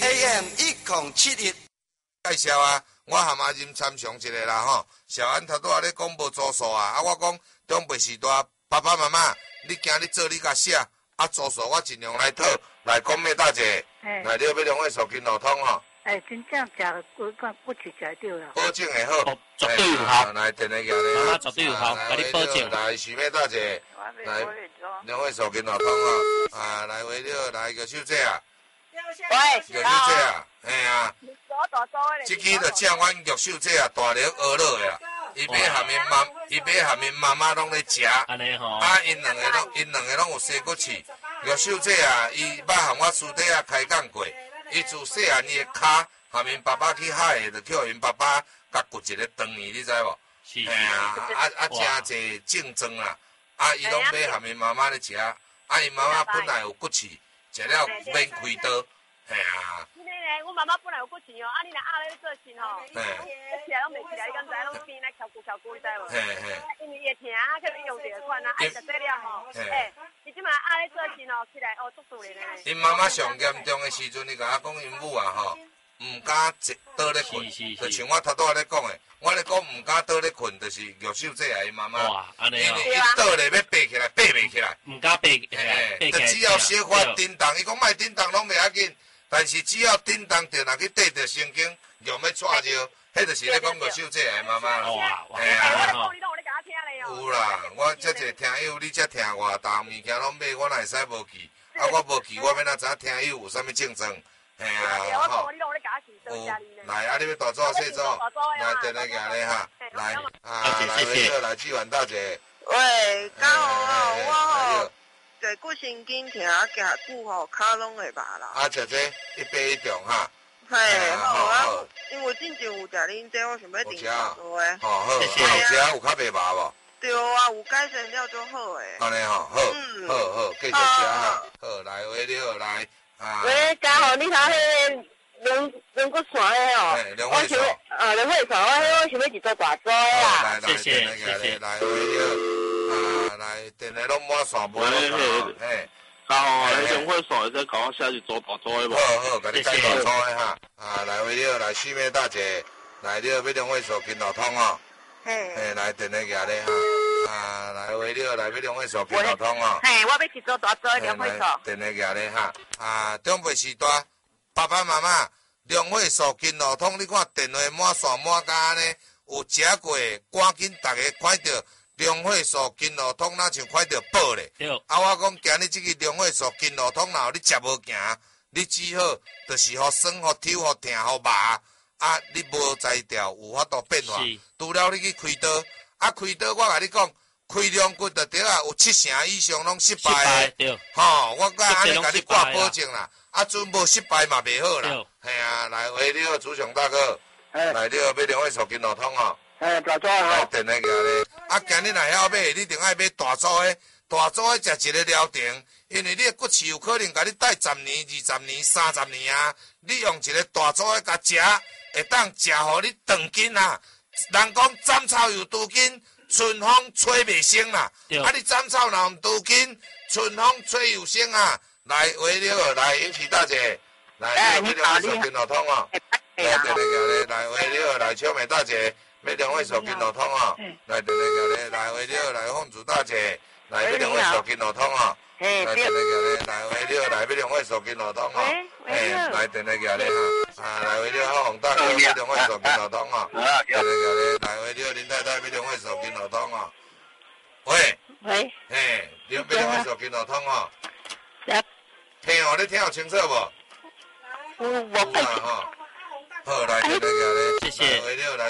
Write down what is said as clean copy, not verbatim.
AM 1071。 介绍啊，我含阿任参详一下啦吼。小安头拄仔咧讲无住宿啊，我讲中辈时代爸爸妈妈，你今日做你甲写，住宿我尽量来讨，来讲咩大姐，来你要两位手机路通吼。 真正食了不起食着了。 保证会好， 绝对有效。 来，电话举咧。 妈妈绝对有效，甲你保证。 来，许妹大姐，来，两位手机路通吼。来为了来个小姐啊。 喂， 玉小姐啊，嘿啊，这支就正阮玉小姐啊，大龄学老的啦，伊买含因妈妈拢咧食， 安尼吼， 因两个拢有生骨气。玉小姐啊，伊捌含我师弟啊开讲过，伊自细汉伊的骹含因爸爸去海的，就叫因爸爸甲骨一个长圆，你知无？ 是。 嘿啊，真侪竞争啦，伊拢买含因妈妈咧食，因妈妈本来有骨气。食了免开刀，嘿啊！ 今天呢，我妈妈本来有骨气哦，你若压咧做心吼，起来拢袂起来，你敢知？拢边来翘骨，你知无？因为伊会疼，叫你用这个款啊，食这了吼，伊即马压咧做心吼，起来足助咧呢。 因妈妈上严重的时阵，你甲我讲因母啊吼，唔敢倒咧困，就像我头拄仔咧讲的，我咧讲唔敢倒咧困，就是玉秀姐啊，因妈妈，因为伊倒咧要爬起来，爬袂起来， 唔敢爬， 就只要小发叮当，伊讲卖叮当拢袂要紧，但是只要叮当着，若去缀着神经，用要带着，迄就是咧讲玉秀姐啊，妈妈，有啦，我遮侪听友，你遮听我，大物件拢买，我哪会使无去？我无去，我要哪知影听友有啥物竞争？嘿啊，吼，来，你要大做细做，来，电话举咧哈，来，来维乐，来志远大姐。 喂，刚好我吼坐骨神经疼，行久吼，骹拢会麻啦。 姐姐一杯一中哈。 嘿，好啊，因为之前有食恁这，我想要订更多的。 好，有食有较袂麻无？ 对啊，有改善了就好诶。 安尼吼，好，继续食哈。好，来维乐来。 喂，家豪，你睇迄龙骨线诶哦， 我想龙骨线，我想要一做大做啦。 谢谢，来维乐，来电话拢满线无咯，嘿。 家豪，你龙骨线再搞我下去做大做诶无？ 好，甲你改大做诶哈。来维乐，来许妹大姐，来你要两位手筋路通哦。嘿，来电话举咧哈。来维乐，来要两位手筋路通哦。 嘿，我要一做大做两位手。 电话举咧哈。中辈时代，爸爸妈妈两位手筋路通，你看电话满线满甲安尼，有食过，赶紧大家看到两会手筋路通，那像看到宝咧。我讲今日这个两会手筋路通，然后你食无行，你只好就是互酸、互抽、互疼、互麻。你无才调，有法度变化。除了你去开刀，开刀我甲你讲，开两骨就对啊，有70%以上拢失败的。吼，我甲安尼甲你挂保证啦。准无失败嘛袂好啦。嘿啊，来喂，你好，朱雄大哥。来，你好，要两位手筋路通哦。 大组来，电话举咧。今日若晓买，你一定爱买大组的。大组的食一个疗程，因为你的骨刺有可能甲你带10年、20年、30年啊。你用一个大组的甲食。会当食互你长筋啊！人讲斩草有除筋，春风吹袂生啦。你斩草若唔除筋，春风吹有生啊！来，维了，来引起大姐，来，你两位手筋路通哦。来，电话举咧，来维了，来秋美大姐，要两位手筋路通哦。来，电话举咧，来维了，来凤竹大姐，来要两位手筋路通哦。来，电话举咧，来维了，来要两位手筋路通哦。来，电话举咧哈。来为了洪大哥，要两位手筋路通哦。电话举咧，来为了林太太，要两位手筋路通哦。喂，要两位手筋路通哦。听哦，你听有清楚无？ 我好，来，电话举咧， 谢谢。 为了来。